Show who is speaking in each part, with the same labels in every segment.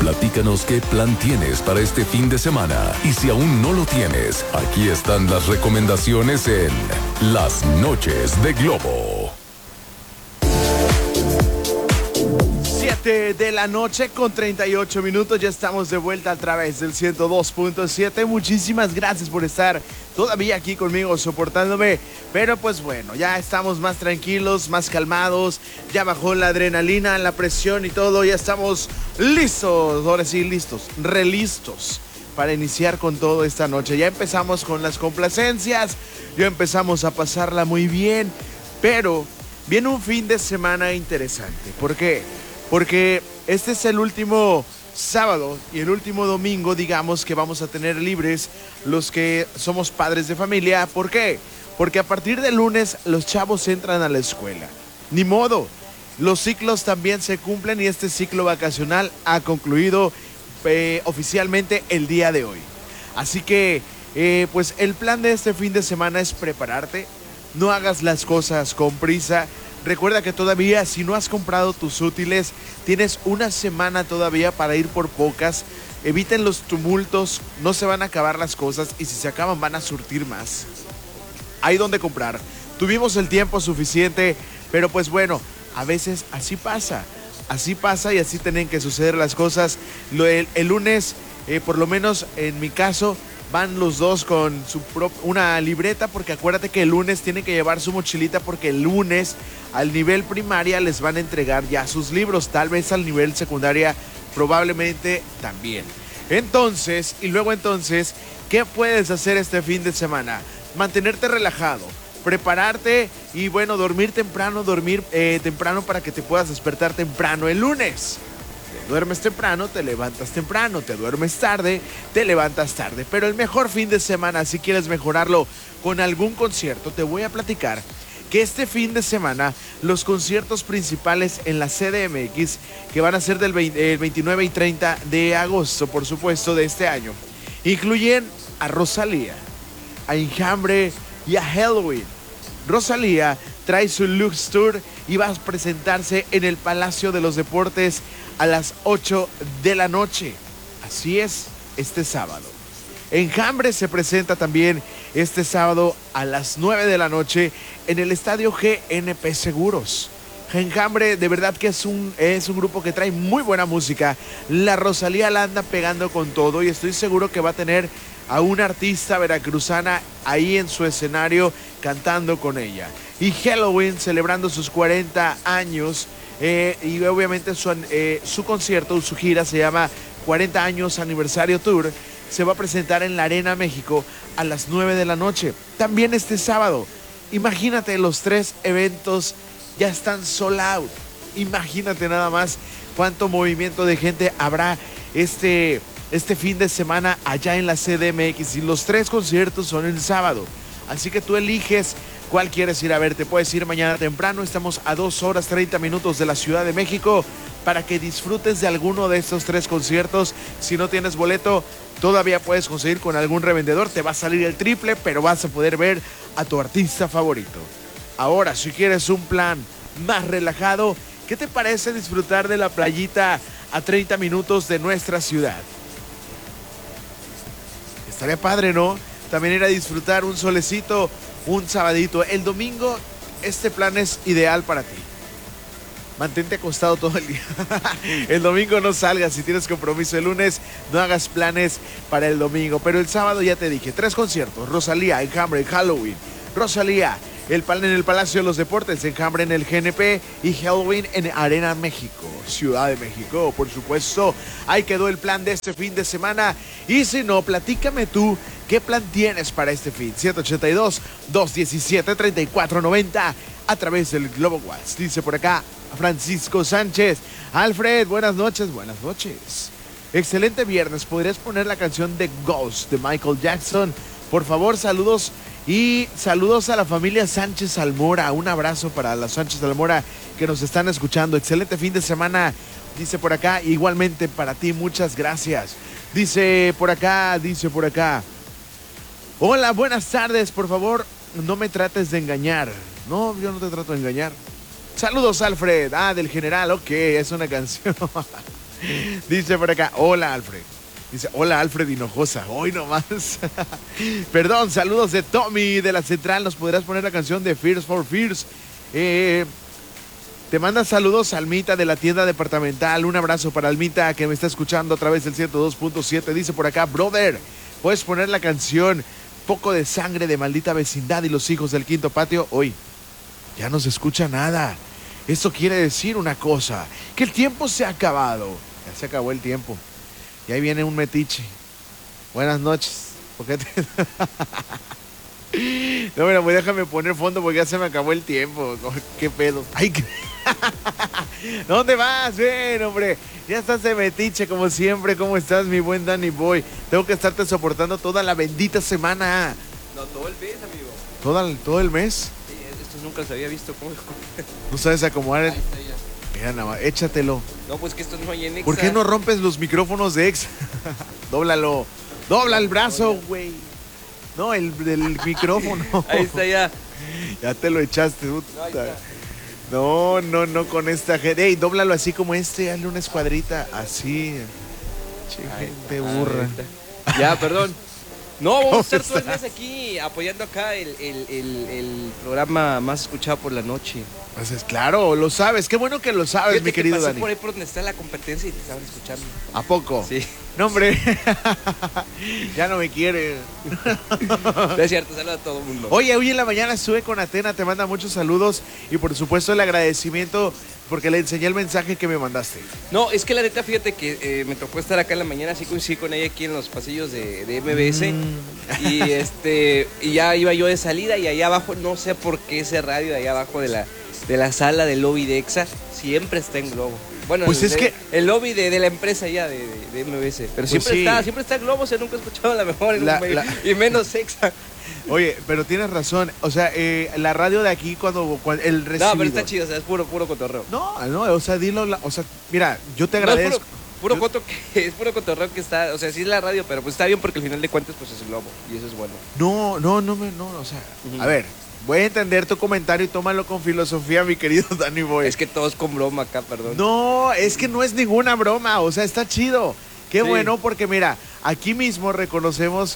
Speaker 1: Platícanos qué plan tienes para este fin de semana. Y si aún no lo tienes, aquí están las recomendaciones en Las Noches de Globo.
Speaker 2: 7 de la noche con 38 minutos. Ya estamos de vuelta a través del 102.7. Muchísimas gracias por estar todavía aquí conmigo soportándome. Pero pues bueno, ya estamos más tranquilos, más calmados. Ya bajó la adrenalina, la presión y todo. Ya estamos listos. Ahora sí, listos, relistos para iniciar con todo esta noche. Ya empezamos con las complacencias. Ya empezamos a pasarla muy bien. Pero viene un fin de semana interesante. ¿Por qué? Porque este es el último sábado y el último domingo, digamos, que vamos a tener libres los que somos padres de familia. ¿Por qué? Porque a partir del lunes los chavos entran a la escuela. Ni modo, los ciclos también se cumplen y este ciclo vacacional ha concluido oficialmente el día de hoy. Así que, pues el plan de este fin de semana es prepararte. No hagas las cosas con prisa. Recuerda que todavía, si no has comprado tus útiles, tienes una semana todavía para ir por pocas. Eviten los tumultos, no se van a acabar las cosas y si se acaban van a surtir más. Hay donde comprar. Tuvimos el tiempo suficiente, pero pues bueno, a veces así pasa y así tienen que suceder las cosas. El lunes, por lo menos en mi caso, van los dos con una libreta, porque acuérdate que el lunes tienen que llevar su mochilita, porque el lunes al nivel primaria les van a entregar ya sus libros, tal vez al nivel secundaria probablemente también. Entonces, ¿qué puedes hacer este fin de semana? Mantenerte relajado, prepararte y bueno, dormir temprano para que te puedas despertar temprano el lunes. Duermes temprano, te levantas temprano, te duermes tarde, te levantas tarde. Pero el mejor fin de semana, si quieres mejorarlo con algún concierto, te voy a platicar que este fin de semana los conciertos principales en la CDMX, que van a ser del 29 y 30 de agosto, por supuesto, de este año, incluyen a Rosalía, a Enjambre y a Helloween. Rosalía trae su Lux Tour y va a presentarse en el Palacio de los Deportes a las 8 de la noche. Así es, este sábado. Enjambre se presenta también este sábado a las 9 de la noche en el Estadio GNP Seguros. Enjambre de verdad que es un grupo que trae muy buena música. La Rosalía la anda pegando con todo y estoy seguro que va a tener a una artista veracruzana ahí en su escenario cantando con ella. Y Helloween celebrando sus 40 años y obviamente su concierto, su gira se llama 40 años aniversario tour. Se va a presentar en la Arena México a las 9 de la noche. También este sábado. Imagínate, los 3 eventos ya están sold out. Imagínate nada más cuánto movimiento de gente habrá este fin de semana allá en la CDMX. Y los 3 conciertos son el sábado. Así que tú eliges cuál quieres ir a ver. Te puedes ir mañana temprano. Estamos a 2 horas 30 minutos de la Ciudad de México para que disfrutes de alguno de estos 3 conciertos. Si no tienes boleto, todavía puedes conseguir con algún revendedor. Te va a salir el triple, pero vas a poder ver a tu artista favorito. Ahora, si quieres un plan más relajado, ¿qué te parece disfrutar de la playita a 30 minutos de nuestra ciudad? Estaría padre, ¿no? También ir a disfrutar un solecito, un sabadito. El domingo, este plan es ideal para ti. Mantente acostado todo el día. El domingo no salgas. Si tienes compromiso el lunes, no hagas planes para el domingo. Pero el sábado ya te dije, 3 conciertos. Rosalía, Enjambre, Halloween. Rosalía en el Palacio de los Deportes, Enjambre en el GNP y Halloween en Arena México, Ciudad de México, por supuesto. Ahí quedó el plan de este fin de semana. Y si no, platícame tú, ¿qué plan tienes para este fin? 782-217-3490 a través del Globo WhatsApp. Dice por acá Francisco Sánchez. Alfred, buenas noches, buenas noches. Excelente viernes. ¿Podrías poner la canción de Ghost de Michael Jackson? Por favor, saludos. Y saludos a la familia Sánchez Almora. Un abrazo para la Sánchez Almora que nos están escuchando. Excelente fin de semana, dice por acá. Igualmente para ti, muchas gracias. Dice por acá. Hola, buenas tardes. Por favor, no me trates de engañar. No, yo no te trato de engañar. Saludos, Alfred. Del General, ok, es una canción. Dice por acá, hola Alfred. Dice, hola Alfred Hinojosa, hoy nomás. Perdón, saludos de Tommy de la Central. ¿Nos podrás poner la canción de Fears for Fears? Te manda saludos Almita de la tienda departamental. Un abrazo para Almita que me está escuchando a través del 102.7. Dice por acá, brother, ¿puedes poner la canción Poco de Sangre de Maldita Vecindad y los Hijos del Quinto Patio? Hoy ya no se escucha nada. Esto quiere decir una cosa, que el tiempo se ha acabado. Ya se acabó el tiempo. Y ahí viene un metiche. Buenas noches. ¿Por qué te... No, bueno, pues déjame poner fondo porque ya se me acabó el tiempo. ¿Qué pedo? Ay, ¿qué? ¿Dónde vas? Ven, hombre. Ya estás de metiche como siempre. ¿Cómo estás, mi buen Danny Boy? Tengo que estarte soportando toda la bendita semana.
Speaker 3: No, todo el mes, amigo.
Speaker 2: ¿Todo el mes?
Speaker 3: Sí, esto nunca se había visto. ¿Cómo?
Speaker 2: ¿No sabes acomodar el...?
Speaker 3: Ahí está ya.
Speaker 2: Mira, nada más, échatelo.
Speaker 3: No, pues que esto no hay en Exa.
Speaker 2: ¿Por qué no rompes los micrófonos de Exa? Dóblalo. Dobla el brazo, güey. No, el micrófono.
Speaker 3: Ahí está ya.
Speaker 2: Ya te lo echaste,
Speaker 3: No,
Speaker 2: puta.
Speaker 3: ahí está.
Speaker 2: No, con esta gente. Ey, dóblalo así como hazle una escuadrita. Así. Che, gente burra.
Speaker 3: Ya, perdón. No, vamos a estar
Speaker 2: ¿Cómo
Speaker 3: todo el mes aquí apoyando acá el programa más escuchado por la noche.
Speaker 2: Pues claro, lo sabes. Qué bueno que lo sabes,
Speaker 3: Fíjate
Speaker 2: mi querido
Speaker 3: que pasé
Speaker 2: Dani.
Speaker 3: por ahí por donde está la competencia y te estaban escuchando.
Speaker 2: ¿A poco?
Speaker 3: Sí.
Speaker 2: No, hombre. Ya no me quiere.
Speaker 3: No es cierto, saludos a todo el mundo.
Speaker 2: Oye, hoy en la mañana estuve con Atena, te manda muchos saludos y por supuesto el agradecimiento porque le enseñé el mensaje que me mandaste.
Speaker 3: No, es que la neta, fíjate que me tocó estar acá en la mañana, así coincidí con ella aquí en los pasillos de MBS. Y ya iba yo de salida y allá abajo, no sé por qué ese radio de allá abajo de la sala del lobby de Exa siempre está en globo. Bueno,
Speaker 2: pues
Speaker 3: el lobby de la empresa ya de MBS. Pero
Speaker 2: pues
Speaker 3: siempre está en globo, o sea, nunca he escuchado la mejor y menos Exa.
Speaker 2: Oye, pero tienes razón, o sea, la radio de aquí cuando el recibidor...
Speaker 3: No, pero está chido, o sea, es puro cotorreo.
Speaker 2: No, o sea, dilo, o sea, mira, yo te agradezco.
Speaker 3: No, es puro cotorreo que está, o sea, sí es la radio, pero pues está bien porque al final de cuentas pues es el globo y eso es bueno.
Speaker 2: No, o sea, a ver, voy a entender tu comentario y tómalo con filosofía, mi querido Danny Boy.
Speaker 3: Es que todo es con broma acá, perdón.
Speaker 2: No, es que no es ninguna broma, o sea, está chido. Qué
Speaker 3: Sí.
Speaker 2: bueno, porque mira, aquí mismo reconocemos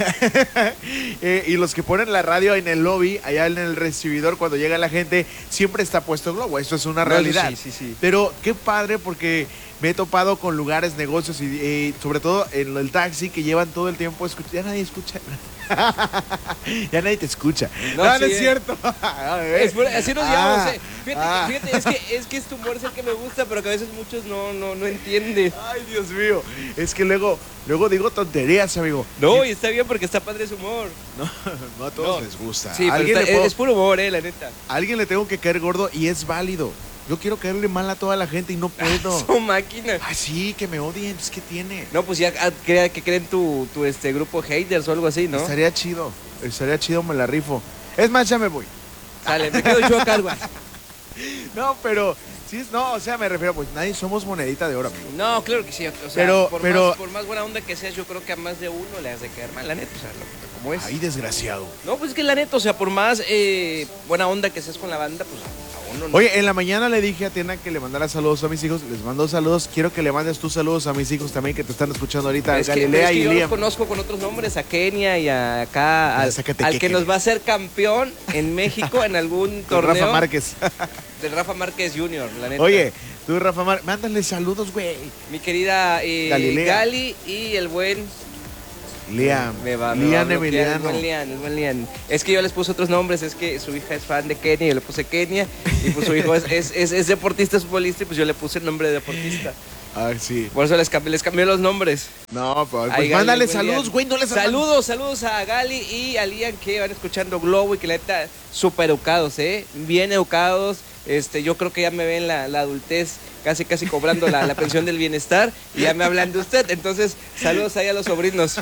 Speaker 2: y los que ponen la radio en el lobby, allá en el recibidor, cuando llega la gente, siempre está puesto el globo. Eso es una realidad.
Speaker 3: Sí.
Speaker 2: Pero qué padre porque me he topado con lugares, negocios y sobre todo en el taxi que llevan todo el tiempo ya nadie escucha. Ya nadie te escucha. No es cierto.
Speaker 3: Así nos llevamos. Fíjate, es que tu humor es el que me gusta, pero que a veces muchos no entienden.
Speaker 2: Ay, Dios mío. Es que luego digo tonterías, amigo.
Speaker 3: No, y está bien porque está padre su humor.
Speaker 2: No a todos les gusta.
Speaker 3: Sí, pero es puro humor, la neta.
Speaker 2: A alguien le tengo que caer gordo y es válido. Yo quiero caerle mal a toda la gente y no puedo.
Speaker 3: Su máquina.
Speaker 2: Ah, sí, que me odien, pues ¿qué tiene?
Speaker 3: No, pues ya que creen tu grupo haters o algo así, ¿no?
Speaker 2: Estaría chido, me la rifo. Es más, ya me voy.
Speaker 3: Sale, me quedo yo acá, güey.
Speaker 2: No, pero sí, no, o sea, me refiero, pues nadie somos monedita de oro, amigo.
Speaker 3: No, claro que sí. O sea,
Speaker 2: Pero-
Speaker 3: por más buena onda que seas, yo creo que a más de uno le has de caer mal, la neta. O sea, como es.
Speaker 2: Ay, desgraciado.
Speaker 3: No, pues es que la neta, o sea, por más buena onda que seas con la banda, pues a uno no.
Speaker 2: Oye, en la mañana le dije a Tiana que le mandara saludos a mis hijos. Les mando saludos. Quiero que le mandes tus saludos a mis hijos también que te están escuchando ahorita.
Speaker 3: Es que
Speaker 2: Galilea y
Speaker 3: yo los
Speaker 2: Liam.
Speaker 3: conozco con otros nombres, a Kenia y a acá, al que nos va a hacer campeón en México en algún
Speaker 2: Con
Speaker 3: torneo.
Speaker 2: Rafa Márquez.
Speaker 3: Del Rafa Márquez Jr., la neta.
Speaker 2: Oye, tú, Rafa Márquez, mándale saludos, güey.
Speaker 3: Mi querida
Speaker 2: Galilea.
Speaker 3: Gali y el buen
Speaker 2: Liam.
Speaker 3: me va a
Speaker 2: Liam
Speaker 3: bloquear,
Speaker 2: Emiliano.
Speaker 3: el buen Liam. Es que yo les puse otros nombres, es que su hija es fan de Kenia, yo le puse Kenia, y pues su hijo es deportista, es futbolista, y pues yo le puse el nombre de deportista.
Speaker 2: Ah, sí.
Speaker 3: Por eso les cambié los nombres.
Speaker 2: No, pues
Speaker 3: Ay, Gali,
Speaker 2: mándale
Speaker 3: buen
Speaker 2: saludos,
Speaker 3: Liam.
Speaker 2: güey, no les
Speaker 3: Saludos a Gali y a Liam que van escuchando Globo y que la neta, súper educados, bien educados. Yo creo que ya me ven la adultez casi cobrando la pensión del bienestar y ya me hablan de usted. Entonces, saludos ahí a los sobrinos.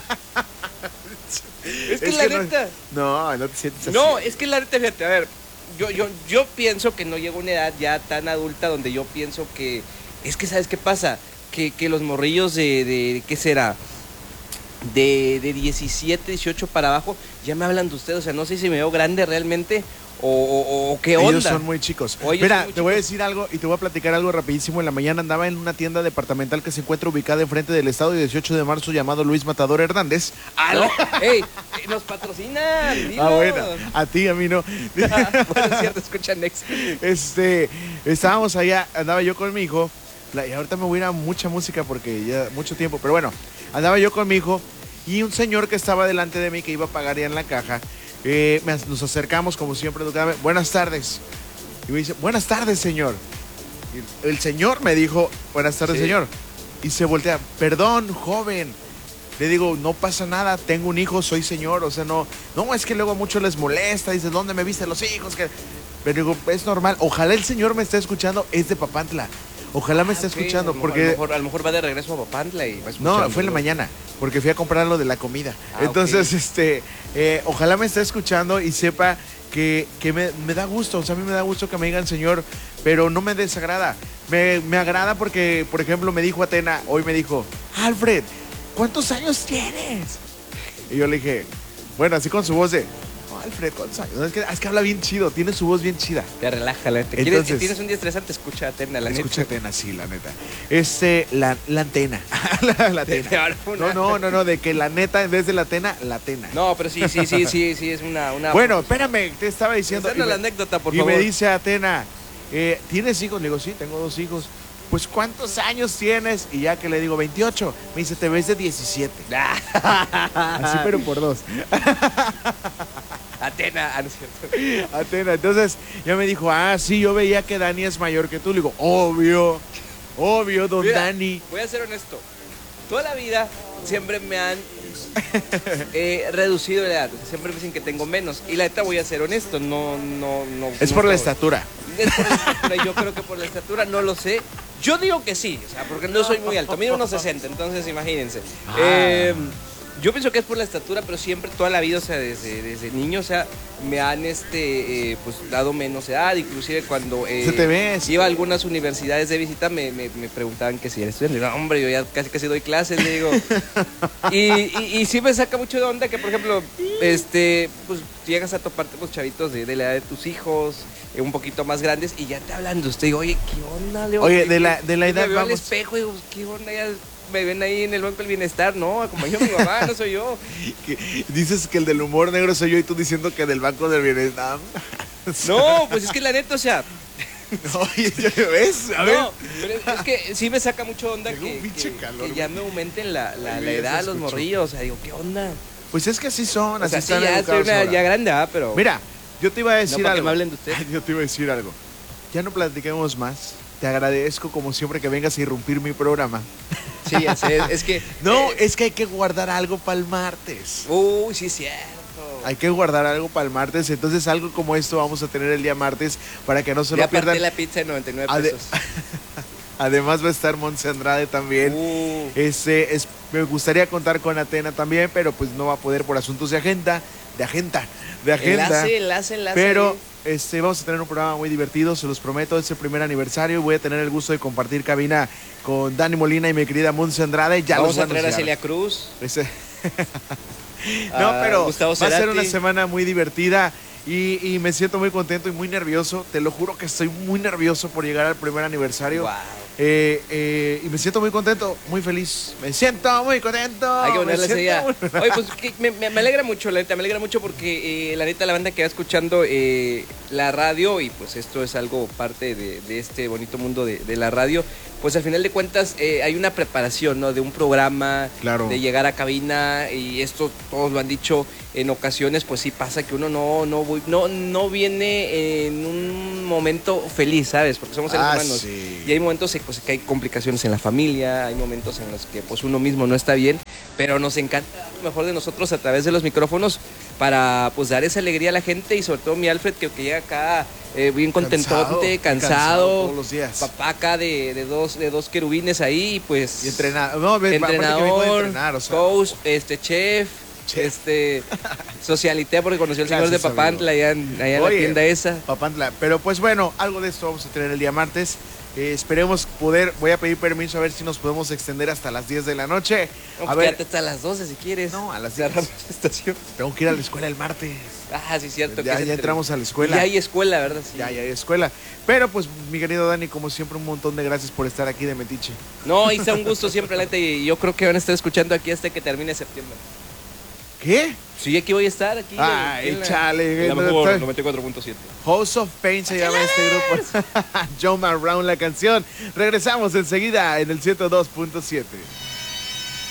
Speaker 3: Es que la neta.
Speaker 2: No te sientes así.
Speaker 3: No, es que la neta, fíjate, a ver, yo pienso que no llego a una edad ya tan adulta donde yo pienso que. Es que, ¿sabes qué pasa? Que los morrillos de ¿qué será? De 17, 18 para abajo, ya me hablan de usted. O sea, no sé si me veo grande realmente o qué onda.
Speaker 2: Ellos son muy chicos. Mira, te voy a decir algo y te voy a platicar algo rapidísimo. En la mañana andaba en una tienda departamental que se encuentra ubicada enfrente del Estado 18 de marzo llamado Luis Matador Hernández.
Speaker 3: ¿No? ¡Ey! ¡Nos patrocinan! ¡Dinos!
Speaker 2: Bueno, a ti, a mí no.
Speaker 3: Bueno, es cierto, escucha Next.
Speaker 2: Estábamos allá, andaba yo con mi hijo. Y ahorita me voy a ir a mucha música porque ya mucho tiempo. Pero bueno, andaba yo con mi hijo y un señor que estaba delante de mí que iba a pagar ya en la caja. Nos acercamos como siempre, buenas tardes. Y me dice, buenas tardes, señor. Y el señor me dijo, buenas tardes, sí, señor. Y se voltea, perdón, joven. Le digo, no pasa nada, tengo un hijo, soy señor. O sea, no, es que luego a muchos les molesta. Dice, ¿dónde me viste los hijos? Pero digo, es normal. Ojalá el señor me esté escuchando, es de Papantla. Ojalá me esté escuchando, porque...
Speaker 3: A lo mejor va de regreso a Papantla y va escuchando.
Speaker 2: No, fue en la mañana, porque fui a comprar lo de la comida. Entonces, ojalá me esté escuchando y sepa que me da gusto. O sea, a mí me da gusto que me digan señor, pero no me desagrada. Me agrada porque, por ejemplo, me dijo Atena, hoy me dijo, Alfred, ¿cuántos años tienes? Y yo le dije, bueno, así con su voz de... Alfred, ¿cuántos años? Es que habla bien chido, tiene su voz bien chida.
Speaker 3: Te relaja, la neta.
Speaker 2: Entonces,
Speaker 3: ¿Tienes un día estresante? Escucha Atena, la neta.
Speaker 2: Escucha Atena, sí, la neta. La antena. la Atena. No, de que la neta, en vez de la Atena, la Atena.
Speaker 3: No, pero sí, es una...
Speaker 2: Bueno, espérame, te estaba diciendo...
Speaker 3: La anécdota, por favor.
Speaker 2: Y me dice Atena, ¿tienes hijos? Le digo, sí, tengo 2 hijos. Pues, ¿cuántos años tienes? Y ya que le digo, 28. Me dice, te ves de 17. Así, pero por 2.
Speaker 3: Atena, no es cierto.
Speaker 2: Atena, entonces ya me dijo, sí, yo veía que Dani es mayor que tú. Le digo, obvio, don Dani.
Speaker 3: Voy a ser honesto. Toda la vida siempre me han reducido la edad. Siempre me dicen que tengo menos. Y la neta, voy a ser honesto, no.
Speaker 2: Es por la estatura.
Speaker 3: Es por la estatura, yo creo que por la estatura, no lo sé. Yo digo que sí, o sea, porque no soy muy alto. Mido unos 60, entonces imagínense. Yo pienso que es por la estatura, pero siempre, toda la vida, o sea, desde niño, o sea, me han pues dado menos edad. Inclusive cuando
Speaker 2: ¿Se te ves?
Speaker 3: Iba a algunas universidades de visita, me preguntaban que si era estudiante. Le digo, hombre, yo ya casi doy clases, le digo. y sí me saca mucho de onda que, por ejemplo, pues llegas a toparte con chavitos de la edad de tus hijos, un poquito más grandes, y ya te hablan de usted. Digo, oye, ¿qué onda, Leo?
Speaker 2: Oye, de la edad,
Speaker 3: me veo
Speaker 2: vamos...
Speaker 3: al espejo y digo, ¿qué onda? Ya me ven ahí en el Banco del Bienestar, no, acompañó a mi mamá, no soy yo.
Speaker 2: Dices que el del humor negro soy yo y tú diciendo que del Banco del Bienestar.
Speaker 3: No, pues es que la neta, o sea...
Speaker 2: Oye, ¿ves? A ver.
Speaker 3: No, pero es que sí me saca mucho onda que ya me aumenten la edad, los morrillos. O sea, digo, ¿qué onda?
Speaker 2: Pues es que así son, así
Speaker 3: están educados ahora. Ya grande, pero...
Speaker 2: Mira, yo te iba a decir algo.
Speaker 3: Que me hablen de usted.
Speaker 2: Yo te iba a decir algo. Ya no platiquemos más. Te agradezco como siempre que vengas a irrumpir mi programa.
Speaker 3: Sí, es que...
Speaker 2: No, es que hay que guardar algo para el martes.
Speaker 3: Uy, sí, es cierto.
Speaker 2: Hay que guardar algo para el martes. Entonces algo como esto vamos a tener el día martes para que no se lo pierdan.
Speaker 3: La pizza de 99 pesos.
Speaker 2: Además va a estar Montse Andrade también. Me gustaría contar con Atena también, pero pues no va a poder por asuntos de agenda.
Speaker 3: Enlace.
Speaker 2: Pero vamos a tener un programa muy divertido, se los prometo. Es el primer aniversario y voy a tener el gusto de compartir cabina con Dani Molina y mi querida Montse Andrade. Ya
Speaker 3: vamos a traer a Celia Cruz.
Speaker 2: No, pero
Speaker 3: Gustavo
Speaker 2: va a ser una semana muy divertida y me siento muy contento y muy nervioso. Te lo juro que estoy muy nervioso por llegar al primer aniversario.
Speaker 3: Wow.
Speaker 2: Y me siento muy contento, muy feliz. Me siento muy contento.
Speaker 3: Hay que ponerle ese día. Oye, pues me alegra mucho, la neta, me alegra mucho porque la neta, la banda que va escuchando la radio, y pues esto es algo parte de este bonito mundo de la radio, pues al final de cuentas hay una preparación, ¿no? De un programa,
Speaker 2: claro,
Speaker 3: de llegar a cabina, y esto todos lo han dicho en ocasiones, pues sí pasa que uno no viene en un momento feliz, ¿sabes? Porque somos seres humanos.
Speaker 2: Sí.
Speaker 3: Y hay momentos pues, que hay complicaciones en la familia, hay momentos en los que pues uno mismo no está bien, pero nos encanta lo mejor de nosotros a través de los micrófonos para pues dar esa alegría a la gente, y sobre todo mi Alfred que llega acá bien contentote, cansado
Speaker 2: todos los días.
Speaker 3: Papá acá de dos querubines ahí, pues...
Speaker 2: Y entrenador,
Speaker 3: o sea, coach, chef, socialité, porque conoció al señor de Papantla allá en la tienda esa.
Speaker 2: Papantla, pero pues bueno, algo de esto vamos a tener el día martes. Esperemos poder, voy a pedir permiso a ver si nos podemos extender hasta las 10 de la noche.
Speaker 3: No,
Speaker 2: A
Speaker 3: pues
Speaker 2: ver,
Speaker 3: quédate hasta las 12 si quieres.
Speaker 2: no, a las 10.
Speaker 3: Cerramos la estación.
Speaker 2: Tengo que ir a la escuela el martes.
Speaker 3: Ah, sí, cierto.
Speaker 2: Ya entramos a la escuela.
Speaker 3: Ya hay escuela, ¿verdad? Sí.
Speaker 2: Ya hay escuela. Pero pues, mi querido Dani, como siempre, un montón de gracias por estar aquí de Metiche.
Speaker 3: No, Isa, un gusto siempre, la neta, y yo creo que van a estar escuchando aquí hasta que termine septiembre.
Speaker 2: ¿Qué?
Speaker 3: Sí, aquí voy a estar, aquí.
Speaker 2: Ay,
Speaker 3: en la-
Speaker 2: chale.
Speaker 3: en la mejor 94.7.
Speaker 2: House of Pain se llama este grupo. Joe Brown la canción. Regresamos enseguida en el 102.7.